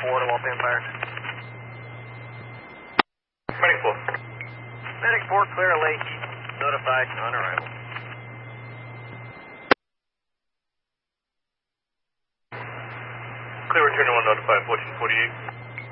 4 to Waltham Fire. Medic 4. Medic 4, clear a lake. Notified on arrival. Clear return to 1 notified 1448.